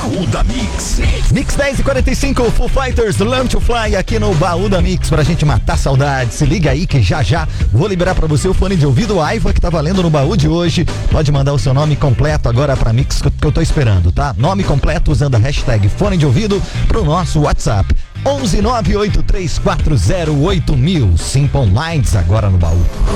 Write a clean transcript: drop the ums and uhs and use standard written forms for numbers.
Baú da Mix. Mix 10h45, Foo Fighters, Learn to Fly aqui no Baú da Mix pra gente matar saudade. Se liga aí que já vou liberar pra você o fone de ouvido Aiva que tá valendo no baú de hoje. Pode mandar o seu nome completo agora pra Mix que eu tô esperando, tá? Nome completo usando a hashtag fone de ouvido pro nosso WhatsApp. 11 983408000. Simple Minds agora no baú.